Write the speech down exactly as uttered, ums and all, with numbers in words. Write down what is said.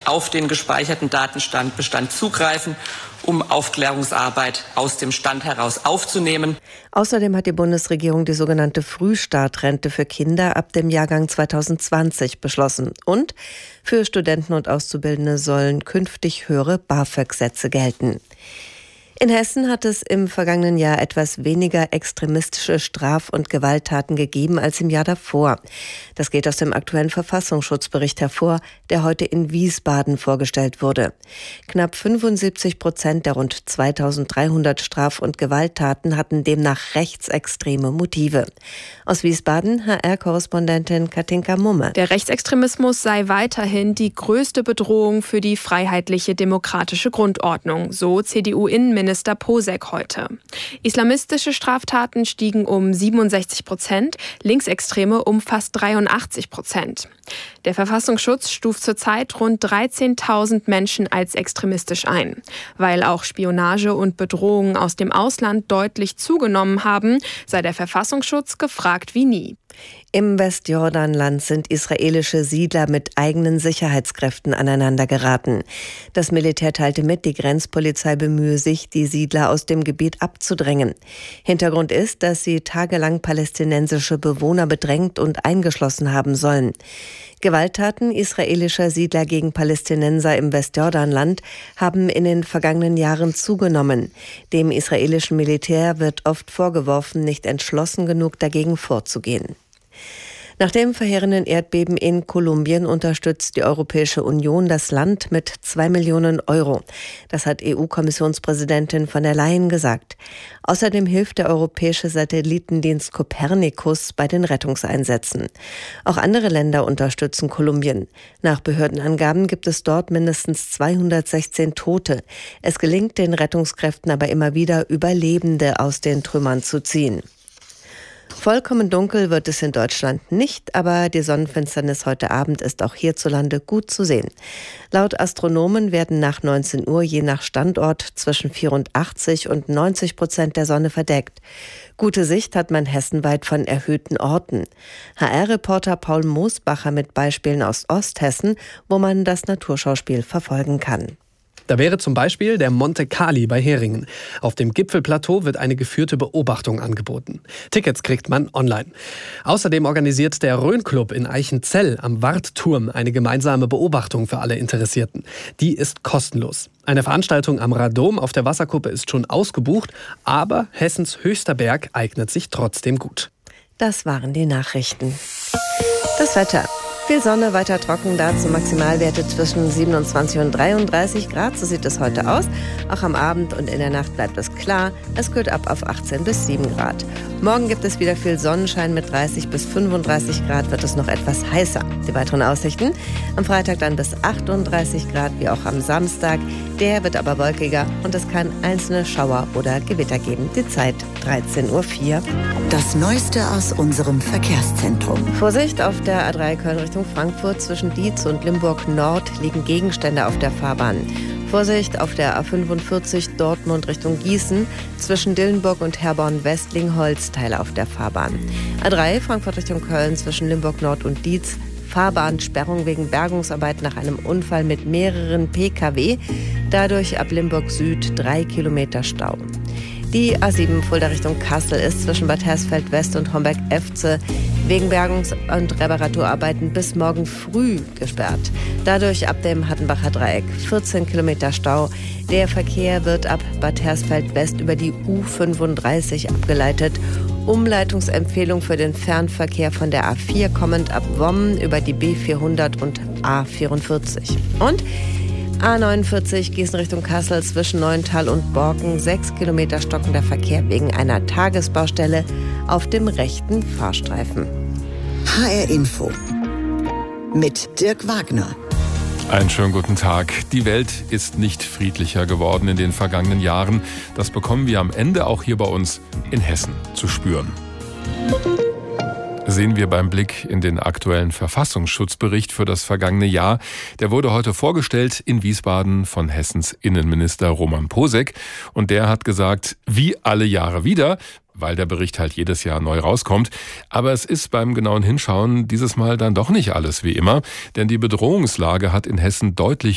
auf den gespeicherten Datenbestand zugreifen, um Aufklärungsarbeit aus dem Stand heraus aufzunehmen. Außerdem hat die Bundesregierung die sogenannte Frühstartrente für Kinder ab dem Jahrgang zweitausendzwanzig beschlossen. Und für Studenten und Auszubildende sollen künftig höhere BAföG-Sätze gelten. In Hessen hat es im vergangenen Jahr etwas weniger extremistische Straf- und Gewalttaten gegeben als im Jahr davor. Das geht aus dem aktuellen Verfassungsschutzbericht hervor, der heute in Wiesbaden vorgestellt wurde. Knapp fünfundsiebzig Prozent der rund zweitausenddreihundert Straf- und Gewalttaten hatten demnach rechtsextreme Motive. Aus Wiesbaden H R-Korrespondentin Katinka Mumme. Der Rechtsextremismus sei weiterhin die größte Bedrohung für die freiheitliche demokratische Grundordnung, so C D U-Innenminister Minister Posek heute. Islamistische Straftaten stiegen um siebenundsechzig Prozent, Linksextreme um fast dreiundachtzig Prozent. Der Verfassungsschutz stuft zurzeit rund dreizehntausend Menschen als extremistisch ein. Weil auch Spionage und Bedrohungen aus dem Ausland deutlich zugenommen haben, sei der Verfassungsschutz gefragt wie nie. Im Westjordanland sind israelische Siedler mit eigenen Sicherheitskräften aneinander geraten. Das Militär teilte mit, die Grenzpolizei bemühe sich, die Siedler aus dem Gebiet abzudrängen. Hintergrund ist, dass sie tagelang palästinensische Bewohner bedrängt und eingeschlossen haben sollen. Gewalttaten israelischer Siedler gegen Palästinenser im Westjordanland haben in den vergangenen Jahren zugenommen. Dem israelischen Militär wird oft vorgeworfen, nicht entschlossen genug dagegen vorzugehen. Nach dem verheerenden Erdbeben in Kolumbien unterstützt die Europäische Union das Land mit zwei Millionen Euro. Das hat E U-Kommissionspräsidentin von der Leyen gesagt. Außerdem hilft der europäische Satellitendienst Copernicus bei den Rettungseinsätzen. Auch andere Länder unterstützen Kolumbien. Nach Behördenangaben gibt es dort mindestens zweihundertsechzehn Tote. Es gelingt den Rettungskräften aber immer wieder, Überlebende aus den Trümmern zu ziehen. Vollkommen dunkel wird es in Deutschland nicht, aber die Sonnenfinsternis heute Abend ist auch hierzulande gut zu sehen. Laut Astronomen werden nach neunzehn Uhr je nach Standort zwischen vierundachtzig und neunzig Prozent der Sonne verdeckt. Gute Sicht hat man hessenweit von erhöhten Orten. H R-Reporter Paul Moosbacher mit Beispielen aus Osthessen, wo man das Naturschauspiel verfolgen kann. Da wäre zum Beispiel der Monte Cali bei Heringen. Auf dem Gipfelplateau wird eine geführte Beobachtung angeboten. Tickets kriegt man online. Außerdem organisiert der Rhön-Club in Eichenzell am Wartturm eine gemeinsame Beobachtung für alle Interessierten. Die ist kostenlos. Eine Veranstaltung am Radom auf der Wasserkuppe ist schon ausgebucht, aber Hessens höchster Berg eignet sich trotzdem gut. Das waren die Nachrichten. Das Wetter. Viel Sonne, weiter trocken, dazu Maximalwerte zwischen siebenundzwanzig und dreiunddreißig Grad. So sieht es heute aus. Auch am Abend und in der Nacht bleibt es klar. Es kühlt ab auf achtzehn bis sieben Grad. Morgen gibt es wieder viel Sonnenschein. Mit dreißig bis fünfunddreißig Grad wird es noch etwas heißer. Die weiteren Aussichten: am Freitag dann bis achtunddreißig Grad, wie auch am Samstag. Der wird aber wolkiger und es kann einzelne Schauer oder Gewitter geben. Die Zeit dreizehn Uhr vier. Das Neueste aus unserem Verkehrszentrum. Vorsicht auf der A drei Köln Richtung Frankfurt. Zwischen Dietz und Limburg Nord liegen Gegenstände auf der Fahrbahn. Vorsicht auf der A fünfundvierzig Dortmund Richtung Gießen. Zwischen Dillenburg und Herborn West liegen Holzteile auf der Fahrbahn. A drei Frankfurt Richtung Köln zwischen Limburg Nord und Dietz. Fahrbahnsperrung wegen Bergungsarbeit nach einem Unfall mit mehreren P K W. Dadurch ab Limburg Süd drei Kilometer Stau. Die A sieben Fulda Richtung Kassel ist zwischen Bad Hersfeld West und Homberg-Efze wegen Bergungs- und Reparaturarbeiten bis morgen früh gesperrt. Dadurch ab dem Hattenbacher Dreieck vierzehn Kilometer Stau. Der Verkehr wird ab Bad Hersfeld West über die U fünfunddreißig abgeleitet. Umleitungsempfehlung für den Fernverkehr von der A vier kommend ab Wommen über die B vierhundert und A vierundvierzig. Und A neunundvierzig Gießen Richtung Kassel zwischen Neuental und Borken. Sechs Kilometer stockender Verkehr wegen einer Tagesbaustelle auf dem rechten Fahrstreifen. H R Info mit Dirk Wagner. Einen schönen guten Tag. Die Welt ist nicht friedlicher geworden in den vergangenen Jahren. Das bekommen wir am Ende auch hier bei uns in Hessen zu spüren. Sehen wir beim Blick in den aktuellen Verfassungsschutzbericht für das vergangene Jahr. Der wurde heute vorgestellt in Wiesbaden von Hessens Innenminister Roman Posek. Und der hat gesagt, wie alle Jahre wieder, weil der Bericht halt jedes Jahr neu rauskommt. Aber es ist beim genauen Hinschauen dieses Mal dann doch nicht alles wie immer. Denn die Bedrohungslage hat in Hessen deutlich